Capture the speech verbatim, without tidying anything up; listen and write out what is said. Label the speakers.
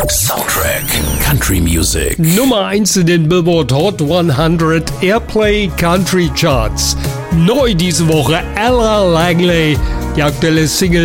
Speaker 1: Soundtrack Country Music.
Speaker 2: Nummer eins in den Billboard Hot hundert Airplay Country Charts. Neu diese Woche Ella Langley, die aktuelle Single